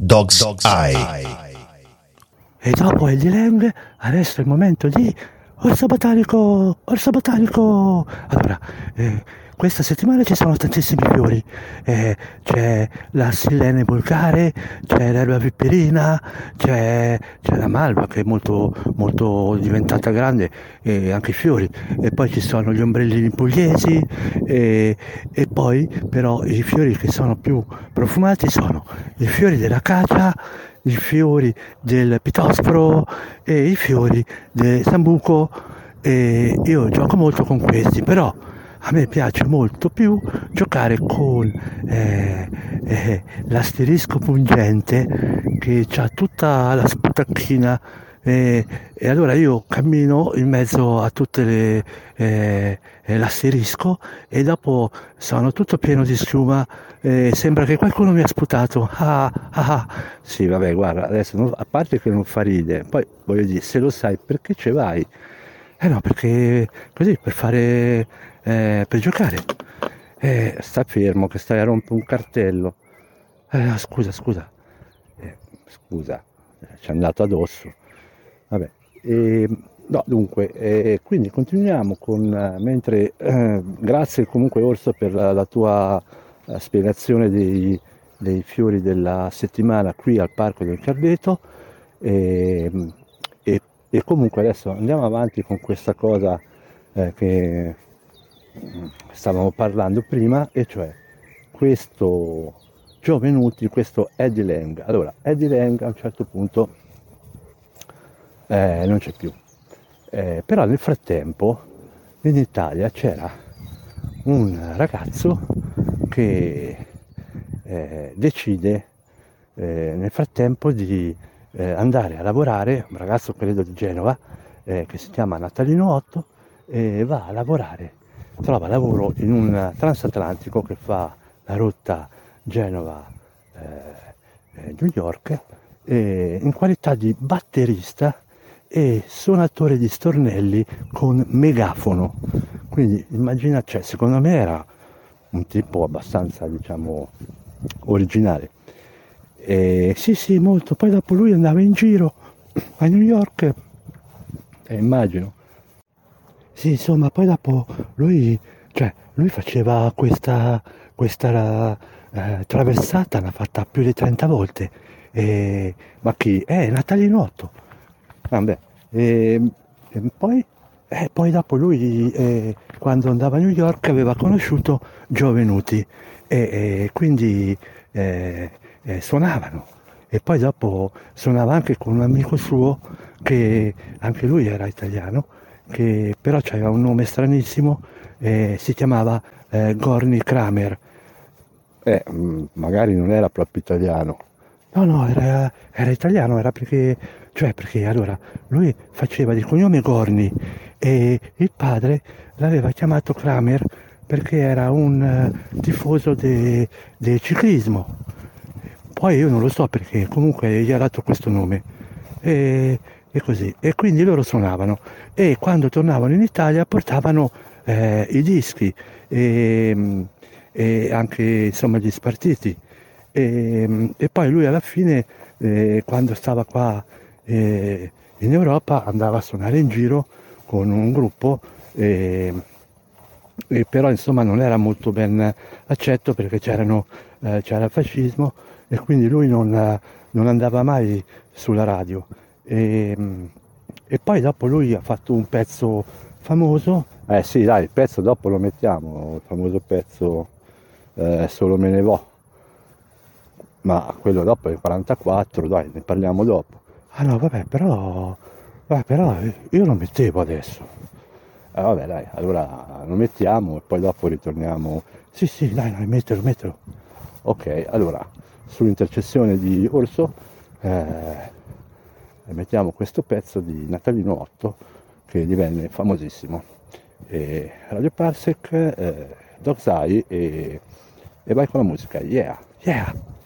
Dog's Eye. E dopo Eddie Lang, adesso è il momento di Orso Botanico, Orso Botanico. Allora, questa settimana ci sono tantissimi fiori, c'è la Silene vulgare, c'è l'erba piperina, c'è la malva che è molto, molto diventata grande, e anche i fiori, e poi ci sono gli ombrellini pugliesi, e poi però i fiori che sono più profumati sono i fiori dell'acacia, i fiori del pitosforo e i fiori del sambuco. E io gioco molto con questi, però a me piace molto più giocare con l'asterisco pungente che ha tutta la sputacchina, e allora io cammino in mezzo a tutte l'asterisco e dopo sono tutto pieno di schiuma, sembra che qualcuno mi ha sputato. Sì, vabbè, guarda, adesso a parte che non fa ridere, poi voglio dire, se lo sai perché ci vai? No, perché così per giocare. Sta fermo che stai a rompere un cartello. No, scusa, ci è andato addosso. Vabbè, no, dunque, quindi continuiamo mentre, grazie comunque Orso per la tua spiegazione dei fiori della settimana qui al Parco del Cardeto, e comunque adesso andiamo avanti con questa cosa che stavamo parlando prima, e cioè questo Giovenuti, questo Eddie Lang. Allora, Eddie Lang a un certo punto non c'è più, però nel frattempo in Italia c'era un ragazzo che decide nel frattempo di andare a lavorare, un ragazzo credo di Genova, che si chiama Natalino Otto, e va a lavorare, trova lavoro in un transatlantico che fa la rotta Genova-New York, in qualità di batterista e suonatore di stornelli con megafono. Quindi immagina, cioè, secondo me era un tipo abbastanza, diciamo, originale. Sì, molto. Poi dopo lui andava in giro a New York, immagino. Sì, insomma, poi dopo lui faceva questa traversata, l'ha fatta più di 30 volte. Ma chi? Natalino Otto. Vabbè. Poi dopo lui, quando andava a New York, aveva conosciuto Giovenuti, e quindi suonavano. E poi dopo suonava anche con un amico suo che anche lui era italiano, che però aveva un nome stranissimo, si chiamava Gorny Kramer. Magari non era proprio italiano. No, era italiano, era perché allora lui faceva di cognome Gorny e il padre l'aveva chiamato Kramer perché era un tifoso del ciclismo. Poi io non lo so perché, comunque gli ha dato questo nome. E così. E quindi loro suonavano. E quando tornavano in Italia portavano i dischi e anche, insomma, gli spartiti. E poi lui alla fine, quando stava qua in Europa, andava a suonare in giro con un gruppo, e però insomma non era molto ben accetto perché c'era il fascismo, e quindi lui non andava mai sulla radio. E poi dopo lui ha fatto un pezzo famoso. Sì, dai, il pezzo dopo lo mettiamo, il famoso pezzo Solo me ne vo. Ma quello dopo è il 44, dai, ne parliamo dopo. No, però io lo mettevo adesso. Vabbè, dai, allora lo mettiamo e poi dopo ritorniamo. Sì, dai, mettelo. Ok, allora, sull'intercessione di Orso mettiamo questo pezzo di Natalino Otto che divenne famosissimo. Radio Parsec, Dog's Eye, e vai con la musica. Yeah!